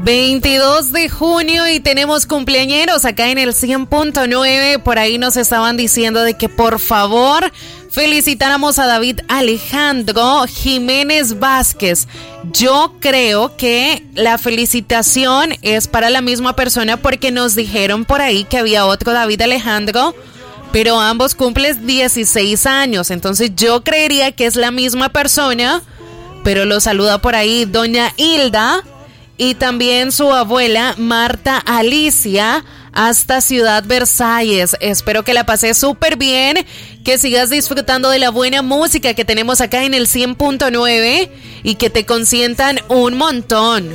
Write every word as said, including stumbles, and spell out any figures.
veintidós de junio y tenemos cumpleañeros acá en el cien punto nueve. Por ahí nos estaban diciendo de que por favor felicitáramos a David Alejandro Jiménez Vázquez. Yo creo que la felicitación es para la misma persona porque nos dijeron por ahí que había otro David Alejandro, pero ambos cumplen dieciséis años. Entonces yo creería que es la misma persona, pero lo saluda por ahí doña Hilda y también su abuela Marta Alicia hasta Ciudad Versalles. Espero que la pases súper bien, que sigas disfrutando de la buena música que tenemos acá en el cien punto nueve y que te consientan un montón.